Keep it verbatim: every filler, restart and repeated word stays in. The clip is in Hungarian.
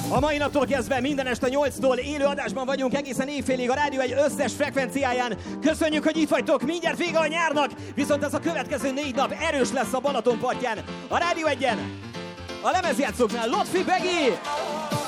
A mai naptól kezdve minden este nyolctól élő adásban vagyunk egészen éjfélig a Rádió egy összes frekvenciáján. Köszönjük, hogy itt vagytok, mindjárt vége a nyárnak, viszont ez a következő négy nap erős lesz a Balaton partján. A Rádió egyen, a lemezjátszóknál Lotfi Begi!